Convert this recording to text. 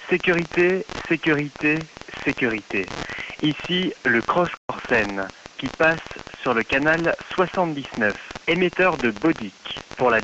Sécurité, sécurité, sécurité. Ici, le Cross-Corsen qui passe sur le canal 79, émetteur de Bodic pour la